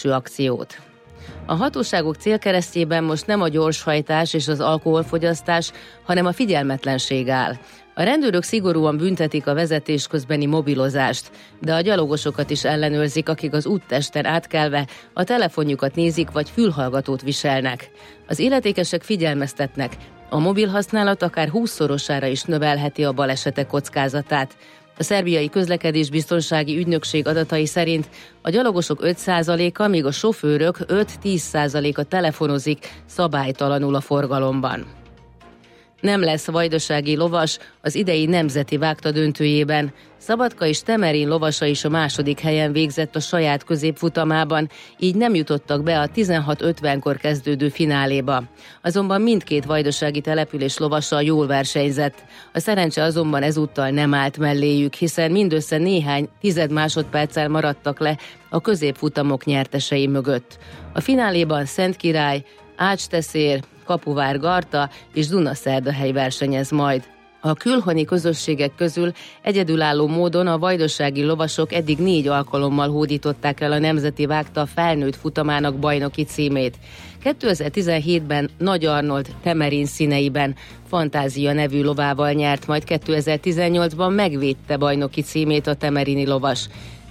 belső akciót. A hatóságok célkeresztjében most nem a gyorshajtás és az alkoholfogyasztás, hanem a figyelmetlenség áll. A rendőrök szigorúan büntetik a vezetés közbeni mobilozást, de a gyalogosokat is ellenőrzik, akik az úttesten átkelve a telefonjukat nézik vagy fülhallgatót viselnek. Az illetékesek figyelmeztetnek, a mobil használat akár 20-szorosára is növelheti a balesetek kockázatát. A szerbiai közlekedésbiztonsági ügynökség adatai szerint a gyalogosok 5%-a, míg a sofőrök 5-10%-a telefonozik szabálytalanul a forgalomban. Nem lesz vajdasági lovas az idei nemzeti vágta döntőjében. Szabadka és Temerin lovasa is a második helyen végzett a saját középfutamában, így nem jutottak be a 16:50-kor kezdődő fináléba. Azonban mindkét vajdasági település lovasa jól versenyzett. A szerencse azonban ezúttal nem állt melléjük, hiszen mindössze néhány tized másodperccel maradtak le a középfutamok nyertesei mögött. A fináléban Szentkirály, Ács-Teszér, Kapuvár-Garta és Dunaszerdahely versenyez majd. A külhoni közösségek közül egyedülálló módon a vajdasági lovasok eddig 4 alkalommal hódították el a nemzeti vágta felnőtt futamának bajnoki címét. 2017-ben Nagy Arnold Temerin színeiben Fantázia nevű lovával nyert, majd 2018-ban megvédte bajnoki címét a temerini lovas.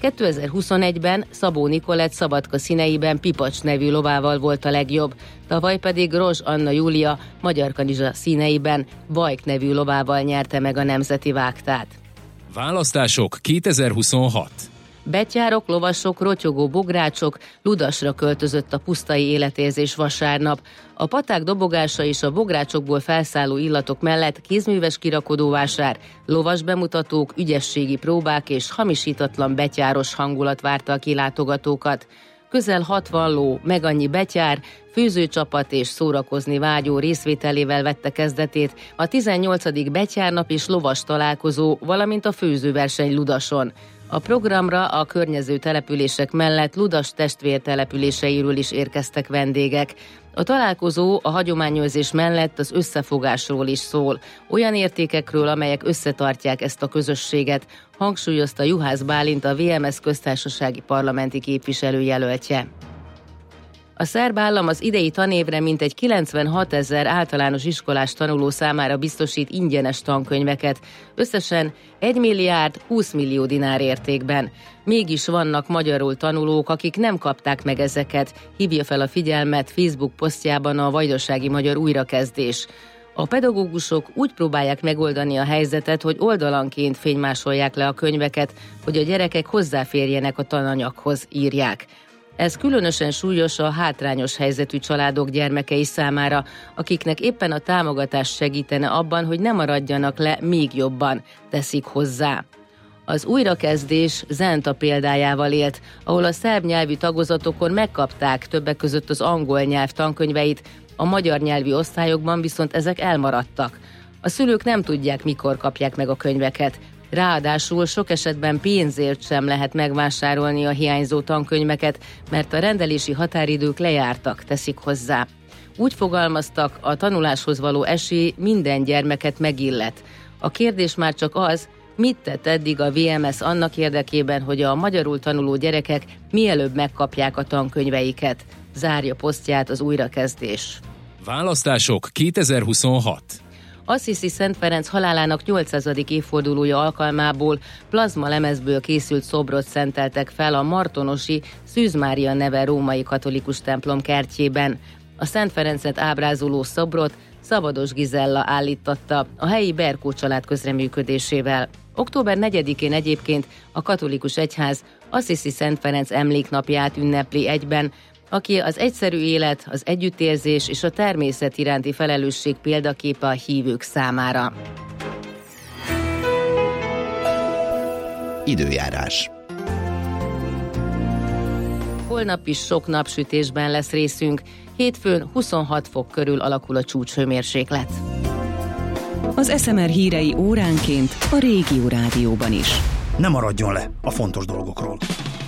2021-ben Szabó Nikolett Szabadka színeiben Pipacs nevű lovával volt a legjobb, tavaly pedig Rozs Anna Júlia Magyar Kanizsa színeiben Vajk nevű lovával nyerte meg a nemzeti vágtát. Választások 2026. Betyárok, lovasok, rotyogó bográcsok, ludasra költözött a pusztai életérzés vasárnap. A paták dobogása és a bográcsokból felszálló illatok mellett kézműves kirakodóvásár, lovas bemutatók, ügyességi próbák és hamisítatlan betyáros hangulat várta a kilátogatókat. Közel 60 ló, meg annyi betyár, főzőcsapat és szórakozni vágyó részvételével vette kezdetét a 18. betyárnap és lovas találkozó, valamint a főzőverseny Ludason. A programra a környező települések mellett Ludas testvértelepüléseiről is érkeztek vendégek. A találkozó a hagyományőrzés mellett az összefogásról is szól, olyan értékekről, amelyek összetartják ezt a közösséget, hangsúlyozta Juhász Bálint, a VMS köztársasági parlamenti képviselőjelöltje. A szerb állam az idei tanévre mintegy 96 000 általános iskolás tanuló számára biztosít ingyenes tankönyveket, összesen 1 milliárd 20 millió dinár értékben. Mégis vannak magyarul tanulók, akik nem kapták meg ezeket, hívja fel a figyelmet Facebook posztjában a Vajdasági Magyar Újrakezdés. A pedagógusok úgy próbálják megoldani a helyzetet, hogy oldalanként fénymásolják le a könyveket, hogy a gyerekek hozzáférjenek a tananyaghoz, írják. Ez különösen súlyos a hátrányos helyzetű családok gyermekei számára, akiknek éppen a támogatás segítene abban, hogy ne maradjanak le még jobban, teszik hozzá. Az újrakezdés Zenta példájával élt, ahol a szerb nyelvű tagozatokon megkapták többek között az angol nyelv tankönyveit, a magyar nyelvű osztályokban viszont ezek elmaradtak. A szülők nem tudják, mikor kapják meg a könyveket. Ráadásul sok esetben pénzért sem lehet megvásárolni a hiányzó tankönyveket, mert a rendelési határidők lejártak, teszik hozzá. Úgy fogalmaztak, a tanuláshoz való esély minden gyermeket megillet. A kérdés már csak az, mit tett eddig a VMS annak érdekében, hogy a magyarul tanuló gyerekek mielőbb megkapják a tankönyveiket. Zárja posztját az Újrakezdés. Választások 2026. Assisi Szent Ferenc halálának 800. évfordulója alkalmából plazma lemezből készült szobrot szenteltek fel a martonosi Szűz Mária neve római katolikus templom kertjében. A Szent Ferencet ábrázoló szobrot Szabados Gizella állíttatta a helyi Berkó család közreműködésével. Október 4-én egyébként a katolikus egyház Assisi Szent Ferenc emléknapját ünnepli egyben, aki az egyszerű élet, az együttérzés és a természet iránti felelősség példaképe a hívők számára. Időjárás. Holnap is sok napsütésben lesz részünk, hétfőn 26 fok körül alakul a csúcshőmérséklet. Az SMR hírei óránként a Régió Rádióban is. Ne maradjon le a fontos dolgokról.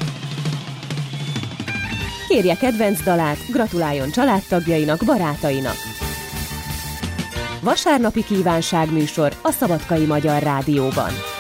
Kérje kedvenc dalát, gratuláljon családtagjainak, barátainak. Vasárnapi kívánságműsor a Szabadkai Magyar Rádióban.